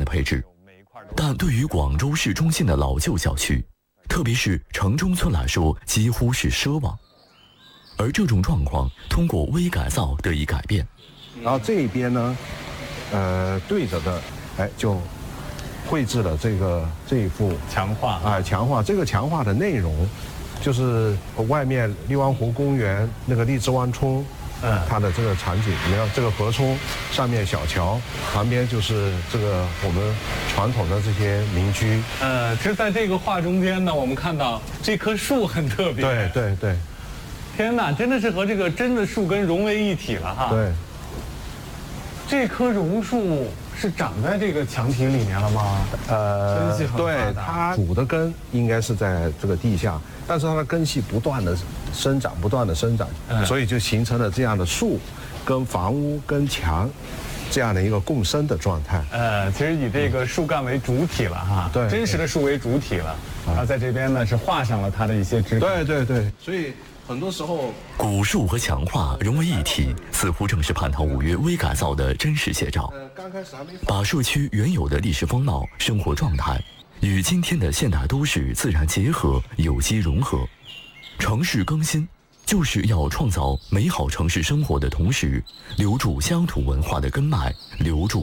配置。但对于广州市中心的老旧小区，特别是城中村来说，几乎是奢望。而这种状况通过微改造得以改变。 然后这一边呢，对着的，就绘制了这一幅强化强化这个强化的内容，就是外面荔湾湖公园那个荔枝湾冲，它的这个场景，你看这个河冲上面小桥，旁边就是这个我们传统的这些民居。 其实在这个画中间呢，我们看到这棵树很特别。 对对对。 天哪，真的是和这个真的树根融为一体了哈。 对。 这棵榕树是长在这个墙体里面了吗？ 对，它主的根应该是在这个地下，但是它的根系不断的生长，所以就形成了这样的树跟房屋跟墙这样的一个共生的状态。 其实以这个树干为主体了哈， 对， 真实的树为主体了。然后在这边呢是画上了它的一些枝干。 对对对，所以很多时候古树和强化融为一体，似乎正是蟠桃5月微改造的真实写照。把社区原有的历史风貌、生活状态与今天的现代都市自然结合、有机融合。城市更新就是要创造美好城市生活的同时，留住乡土文化的根脉，留住